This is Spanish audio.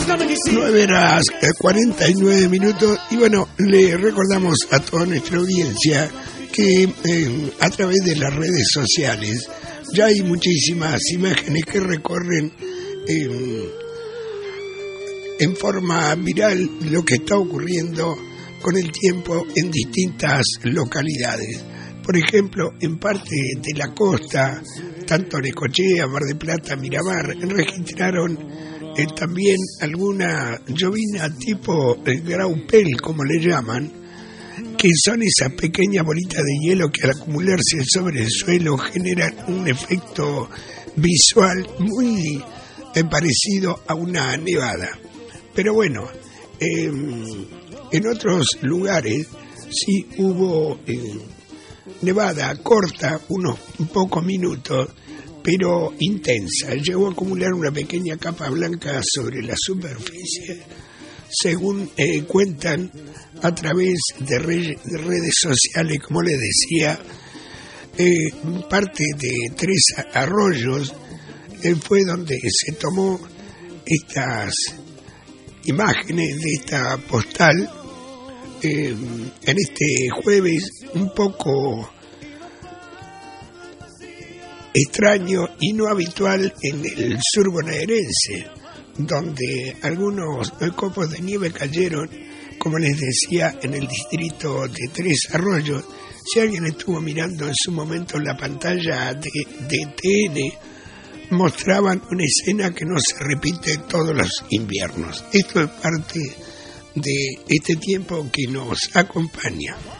9 horas 49 minutos y bueno, le recordamos a toda nuestra audiencia que a través de las redes sociales ya hay muchísimas imágenes que recorren en forma viral lo que está ocurriendo con el tiempo en distintas localidades. Por ejemplo, en parte de la costa, tanto Necochea, Mar del Plata, Miramar, registraron también alguna llovina tipo graupel, como le llaman, que son esas pequeñas bolitas de hielo que al acumularse sobre el suelo generan un efecto visual muy parecido a una nevada. Pero bueno, en otros lugares sí hubo nevada corta, unos pocos minutos, pero intensa. Llegó a acumular una pequeña capa blanca sobre la superficie, según cuentan a través de redes sociales, como les decía, parte de 3 arroyos fue donde se tomó estas imágenes de esta postal en este jueves un poco extraño y no habitual en el sur bonaerense, donde algunos copos de nieve cayeron, como les decía, en el distrito de 3 Arroyos. Si alguien estuvo mirando en su momento la pantalla de TN, mostraban una escena que no se repite todos los inviernos. Esto es parte de este tiempo que nos acompaña.